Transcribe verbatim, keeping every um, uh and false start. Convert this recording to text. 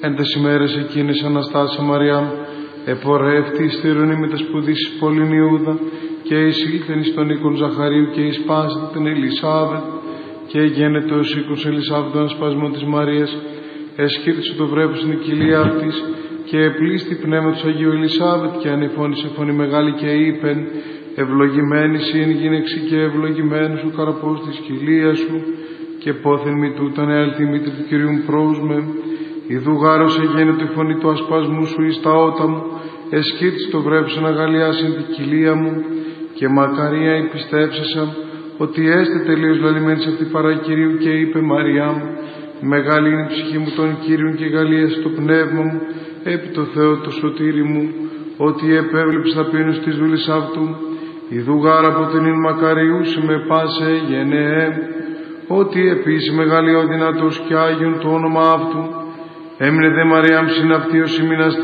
εν τες ημέρες εκείνες Αναστάσα Μαριάμ, επορεύτη εις θύρον ημί σπουδής πόλην Ιούδα, και εισήλθεν εις τον οίκον Ζαχαρίου και εις πάστη την Ελισάβετ, και γένετο ως οίκος Ελισάβετ τον ασπασμό της Μαρίας, εσκύρτησε το βρέφος στην κοιλία αυτής, και επλήστη πνεύματος Αγίου Ελισάβετ, και ανεφώνησε φωνή μεγάλη και είπεν, ευλογημένη συν γυναίξη και ευλογημένος ο καρπός της κοιλίας σου, και πόθεν μη τούταν εαλθή μήτρη του Κυρίου πρόσμε, ιδού γάρος εγένετο η φωνή του ασπασμού σου εις τα ότα μου, εσκύρτησε το βρέφος αναγαλιάσιν την κοιλία μου, και μακαρία επιστέψασα, ότι έστε τελείως λαλημένη σε αυτή παρά Κυρίου, και είπε Μαριά μου, μεγάλη είναι η ψυχή μου των Κύριων και γαλλίασε το πνεύμα μου, επί το Θεό το σωτήρι μου, ότι επέβλεψε ταπείνους της δούλης αυτού, ιδού γάρα από την ειν μακαριούσι με πάσε γενναίε, ότι επίση μεγαλειό δυνατός και Άγιον το όνομα αυτού, έμεινε δε Μαριάμ συναυτίος ημίνας